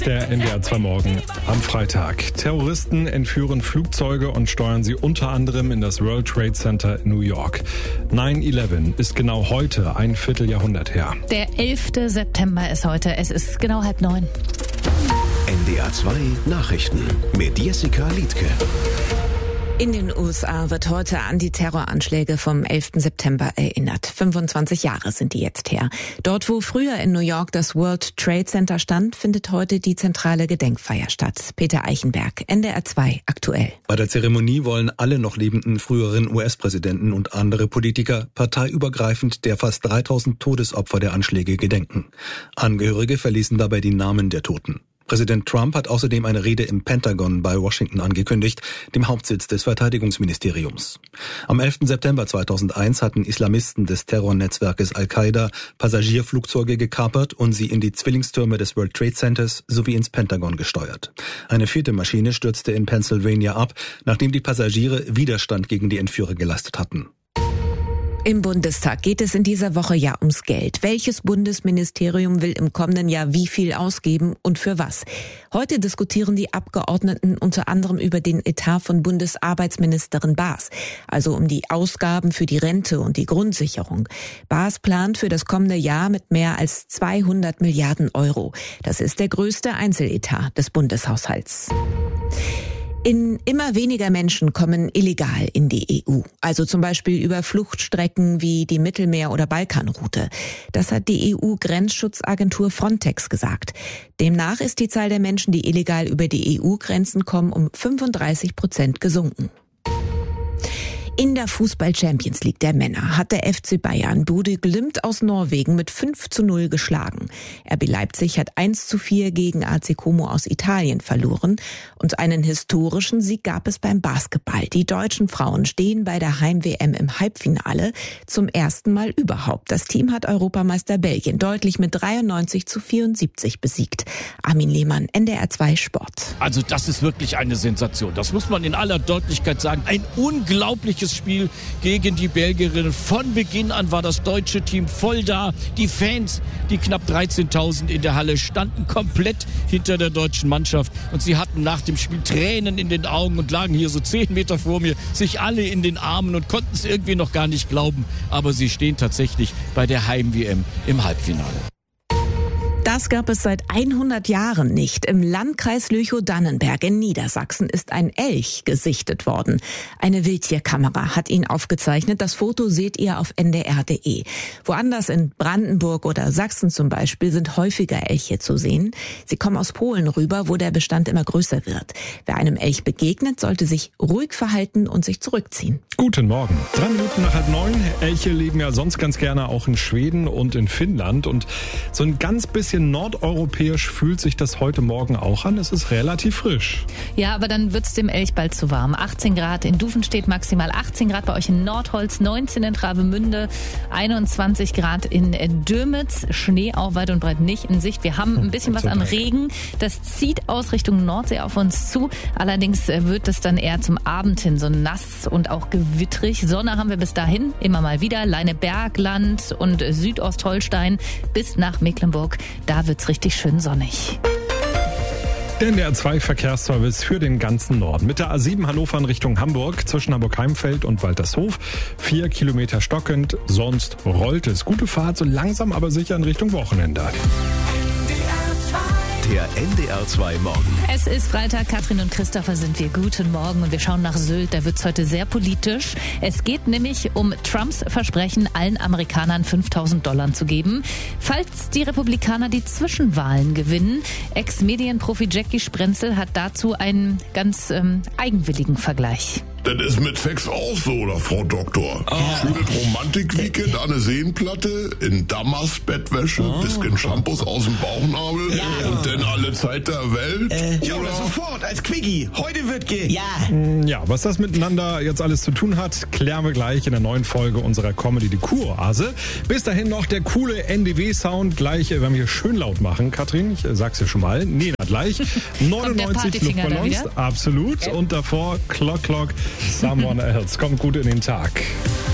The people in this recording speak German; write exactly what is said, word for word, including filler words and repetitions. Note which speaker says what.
Speaker 1: Der N D R zwei Morgen am Freitag. Terroristen entführen Flugzeuge und steuern sie unter anderem in das World Trade Center in New York. neun elf ist genau heute ein Vierteljahrhundert her.
Speaker 2: Der elfter September ist heute. Es ist genau halb neun.
Speaker 3: N D R zwei Nachrichten mit Jessica Liedtke.
Speaker 4: In den U S A wird heute an die Terroranschläge vom elften September erinnert. fünfundzwanzig Jahre sind die jetzt her. Dort, wo früher in New York das World Trade Center stand, findet heute die zentrale Gedenkfeier statt. Peter Eichenberg, N D R zwei aktuell.
Speaker 5: Bei der Zeremonie wollen alle noch lebenden früheren U S-Präsidenten und andere Politiker parteiübergreifend der fast dreitausend Todesopfer der Anschläge gedenken. Angehörige verlesen dabei die Namen der Toten. Präsident Trump hat außerdem eine Rede im Pentagon bei Washington angekündigt, dem Hauptsitz des Verteidigungsministeriums. Am elften September zweitausendeins hatten Islamisten des Terrornetzwerkes Al-Qaida Passagierflugzeuge gekapert und sie in die Zwillingstürme des World Trade Centers sowie ins Pentagon gesteuert. Eine vierte Maschine stürzte in Pennsylvania ab, nachdem die Passagiere Widerstand gegen die Entführer geleistet hatten.
Speaker 4: Im Bundestag geht es in dieser Woche ja ums Geld. Welches Bundesministerium will im kommenden Jahr wie viel ausgeben und für was? Heute diskutieren die Abgeordneten unter anderem über den Etat von Bundesarbeitsministerin Baas, also um die Ausgaben für die Rente und die Grundsicherung. Baas plant für das kommende Jahr mit mehr als zweihundert Milliarden Euro. Das ist der größte Einzeletat des Bundeshaushalts. In immer weniger Menschen kommen illegal in die E U, also zum Beispiel über Fluchtstrecken wie die Mittelmeer- oder Balkanroute. Das hat die E U-Grenzschutzagentur Frontex gesagt. Demnach ist die Zahl der Menschen, die illegal über die E U-Grenzen kommen, um fünfunddreißig Prozent gesunken. In der Fußball-Champions League der Männer hat der F C Bayern Bodø Glimt aus Norwegen mit fünf zu null geschlagen. R B Leipzig hat eins zu vier gegen A C Como aus Italien verloren. Und einen historischen Sieg gab es beim Basketball. Die deutschen Frauen stehen bei der Heim-W M im Halbfinale zum ersten Mal überhaupt. Das Team hat Europameister Belgien deutlich mit dreiundneunzig zu vierundsiebzig besiegt. Armin Lehmann, N D R zwei Sport.
Speaker 6: Also das ist wirklich eine Sensation. Das muss man in aller Deutlichkeit sagen. Ein unglaubliches Spiel gegen die Belgierinnen. Von Beginn an war das deutsche Team voll da. Die Fans, die knapp dreizehntausend in der Halle, standen komplett hinter der deutschen Mannschaft. Und sie hatten nach dem Spiel Tränen in den Augen und lagen hier so zehn Meter vor mir, sich alle in den Armen und konnten es irgendwie noch gar nicht glauben. Aber sie stehen tatsächlich bei der Heim-W M im Halbfinale.
Speaker 4: Das gab es seit hundert Jahren nicht. Im Landkreis Lüchow-Dannenberg in Niedersachsen ist ein Elch gesichtet worden. Eine Wildtierkamera hat ihn aufgezeichnet. Das Foto seht ihr auf N D R punkt D E. Woanders in Brandenburg oder Sachsen zum Beispiel sind häufiger Elche zu sehen. Sie kommen aus Polen rüber, wo der Bestand immer größer wird. Wer einem Elch begegnet, sollte sich ruhig verhalten und sich zurückziehen.
Speaker 1: Guten Morgen. Drei Minuten nach halb neun. Elche leben ja sonst ganz gerne auch in Schweden und in Finnland. Und so ein ganz bisschen nordeuropäisch fühlt sich das heute Morgen auch an. Es ist relativ frisch.
Speaker 2: Ja, aber dann wird's dem Elch bald zu warm. achtzehn Grad in Duvenstedt, maximal achtzehn Grad bei euch in Nordholz, neunzehn in Travemünde, einundzwanzig Grad in Dürmitz. Schnee auch weit und breit nicht in Sicht. Wir haben ein bisschen was an Regen. Das zieht aus Richtung Nordsee auf uns zu. Allerdings wird es dann eher zum Abend hin so nass und auch gewittrig. Sonne haben wir bis dahin immer mal wieder. Leinebergland und Südostholstein bis nach Mecklenburg. Da wird's richtig schön sonnig.
Speaker 1: Der N D R zwei Verkehrsservice für den ganzen Norden. Mit der A sieben Hannover in Richtung Hamburg zwischen Hamburg-Heimfeld und Waltershof. Vier Kilometer stockend, sonst rollt es. Gute Fahrt, so langsam aber sicher in Richtung Wochenende.
Speaker 3: Der N D R zwei Morgen.
Speaker 2: Es ist Freitag, Katrin und Christopher sind wir. Guten Morgen und wir schauen nach Sylt. Da wird's heute sehr politisch. Es geht nämlich um Trumps Versprechen, allen Amerikanern fünftausend Dollar zu geben, falls die Republikaner die Zwischenwahlen gewinnen. Ex-Medienprofi Jackie Sprenzel hat dazu einen ganz ähm, eigenwilligen Vergleich.
Speaker 7: Das ist mit Sex auch so, oder Frau Doktor? Oh. Schönes Romantik-Weekend an der Seenplatte, in Damast-Bettwäsche, oh. bisschen Shampoos aus dem Bauchnabel ja. und dann alle Zeit der Welt.
Speaker 8: Äh, ja, oder sofort, als Quickie. Heute wird ge... Ja.
Speaker 1: Ja, was das miteinander jetzt alles zu tun hat, klären wir gleich in der neuen Folge unserer Comedy Die Kuroase. Bis dahin noch der coole N D W-Sound. Gleich, wenn wir hier schön laut machen, Katrin, ich sag's dir schon mal. Nena gleich. neunundneunzig Luftballons, absolut. Und davor Clock Clock. Someone else. Kommt gut in den Tag.